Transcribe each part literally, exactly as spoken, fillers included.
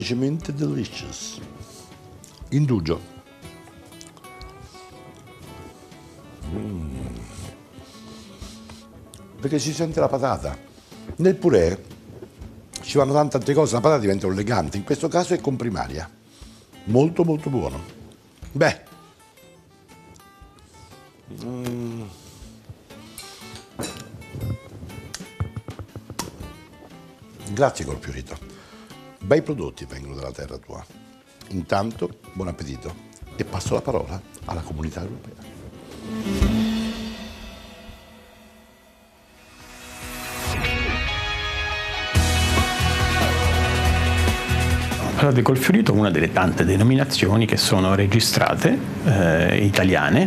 Semplicemente delicious. Indugio. Mm. Perché si sente la patata. Nel purè ci vanno tante altre cose, la patata diventa un legante, in questo caso è comprimaria. Molto molto buono. Beh. Mm. Grazie col Fiorito. Bei prodotti vengono dalla terra tua. Intanto, buon appetito e passo la parola alla Comunità Europea. Allora, De Colfiorito è una delle tante denominazioni che sono registrate, eh, italiane,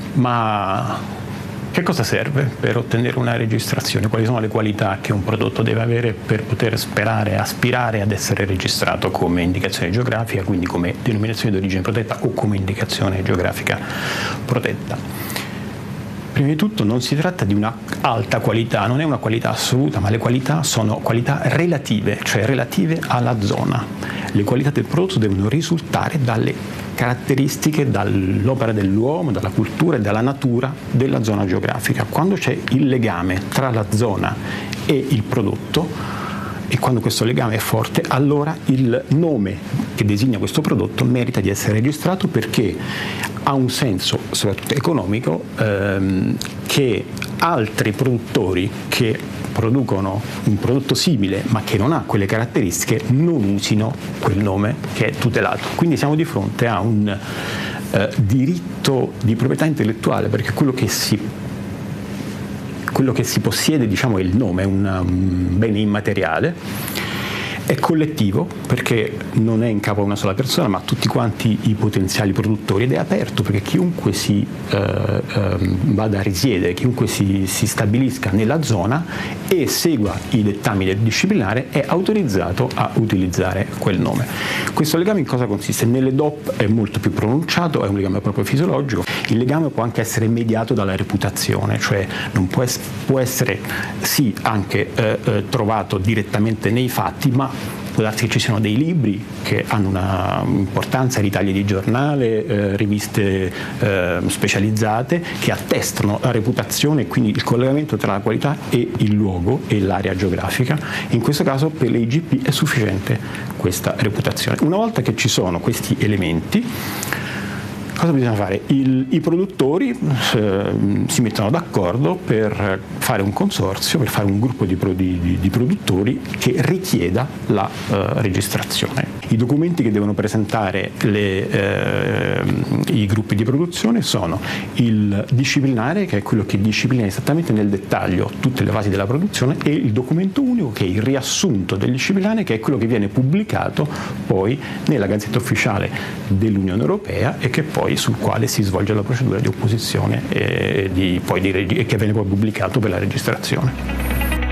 ma che cosa serve per ottenere una registrazione? Quali sono le qualità che un prodotto deve avere per poter sperare, aspirare ad essere registrato come indicazione geografica, quindi come denominazione di origine protetta o come indicazione geografica protetta? Prima di tutto non si tratta di una alta qualità, non è una qualità assoluta, ma le qualità sono qualità relative, cioè relative alla zona. Le qualità del prodotto devono risultare dalle caratteristiche, dall'opera dell'uomo, dalla cultura e dalla natura della zona geografica. Quando c'è il legame tra la zona e il prodotto, e quando questo legame è forte, allora il nome che designa questo prodotto merita di essere registrato, perché ha un senso, soprattutto economico, ehm, che altri produttori che producono un prodotto simile ma che non ha quelle caratteristiche non usino quel nome che è tutelato. Quindi siamo di fronte a un eh, diritto di proprietà intellettuale, perché quello che si quello che si possiede, diciamo, è il nome, è un, un bene immateriale, è collettivo perché non è in capo a una sola persona, ma a tutti quanti i potenziali produttori, ed è aperto perché chiunque si eh, eh, vada a risiedere, chiunque si, si stabilisca nella zona e segua i dettami del disciplinare è autorizzato a utilizzare quel nome. Questo legame in cosa consiste? Nelle D O P è molto più pronunciato, è un legame proprio fisiologico. Il legame può anche essere mediato dalla reputazione, cioè non può, es- può essere sì anche eh, eh, trovato direttamente nei fatti, ma può darsi che ci siano dei libri che hanno una importanza, ritagli di giornale, eh, riviste eh, specializzate che attestano la reputazione e quindi il collegamento tra la qualità e il luogo e l'area geografica. In questo caso per le I G P è sufficiente questa reputazione. Una volta che ci sono questi elementi, cosa bisogna fare? Il, I produttori eh, si mettono d'accordo per fare un consorzio, per fare un gruppo di, pro, di, di produttori che richieda la eh, registrazione. I documenti che devono presentare le, eh, i gruppi di produzione sono il disciplinare, che è quello che disciplina esattamente nel dettaglio tutte le fasi della produzione, e il documento unico, che è il riassunto del disciplinare, che è quello che viene pubblicato poi nella Gazzetta Ufficiale dell'Unione Europea e che poi sul quale si svolge la procedura di opposizione e, di, poi di, e che viene poi pubblicato per la registrazione.